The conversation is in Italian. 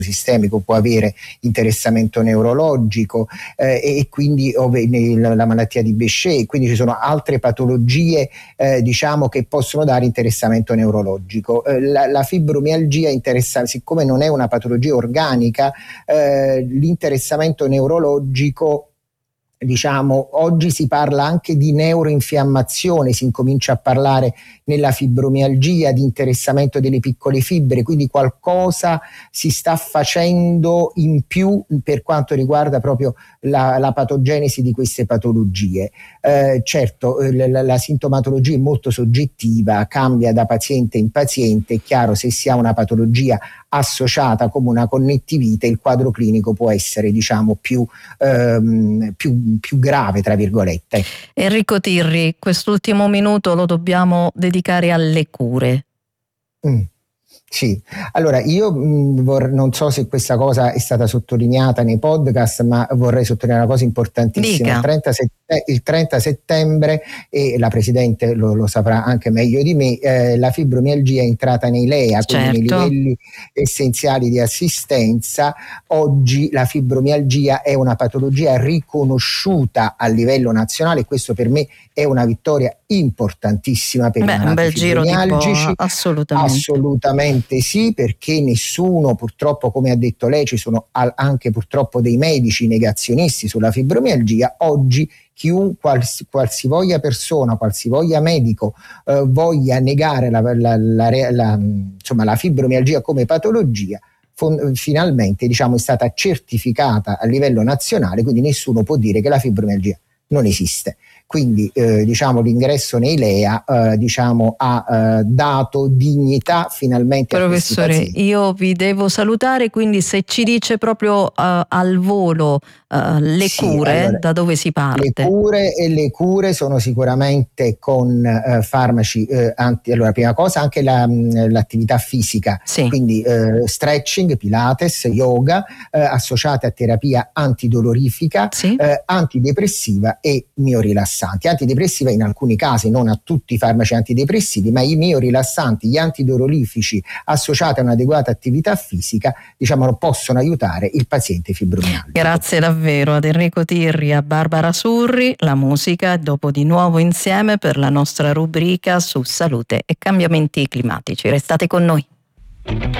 sistemico può avere interessamento neurologico e quindi la malattia di Behçet, quindi ci sono altre patologie diciamo che possono dare interessamento neurologico. La fibromialgia siccome non è una patologia organica, l'interessamento neurologico, diciamo, oggi si parla anche di neuroinfiammazione, si incomincia a parlare nella fibromialgia di interessamento delle piccole fibre, quindi qualcosa si sta facendo in più per quanto riguarda proprio la patogenesi di queste patologie. Certo, la sintomatologia è molto soggettiva, cambia da paziente in paziente. È chiaro, se si ha una patologia associata come una connettivite, il quadro clinico può essere, diciamo, più grave, tra virgolette. Enrico Tirri, quest'ultimo minuto lo dobbiamo dedicare alle cure. Sì, allora io non so se questa cosa è stata sottolineata nei podcast, ma vorrei sottolineare una cosa importantissima. Il 30 settembre, e la Presidente lo saprà anche meglio di me, la fibromialgia è entrata nei LEA, quindi nei livelli essenziali di assistenza. Oggi la fibromialgia è una patologia riconosciuta a livello nazionale, e questo per me è una vittoria importantissima per i malati un bel fibromialgici. giro di boa, Assolutamente sì, perché nessuno, purtroppo, come ha detto lei, ci sono anche purtroppo dei medici negazionisti sulla fibromialgia. Oggi qualsivoglia persona, qualsivoglia medico voglia negare la fibromialgia come patologia, finalmente, diciamo, è stata certificata a livello nazionale, quindi nessuno può dire che la fibromialgia non esiste. Quindi diciamo l'ingresso nei LEA ha dato dignità finalmente a questi pazienti. Professore, io vi devo salutare, quindi se ci dice proprio al volo le cure, allora, da dove si parte? Le cure sono sicuramente con farmaci allora, prima cosa anche l'attività fisica, quindi stretching, pilates, yoga, associate a terapia antidolorifica, antidepressiva e miorilassanti. Antidepressiva in alcuni casi, non a tutti i farmaci antidepressivi, ma i miorilassanti, gli antidolorifici associati a un'adeguata attività fisica, diciamo, possono aiutare il paziente fibromialgico. Grazie davvero ad Enrico Tirri, a Barbara Surri. La musica, dopo di nuovo insieme per la nostra rubrica su salute e cambiamenti climatici. Restate con noi.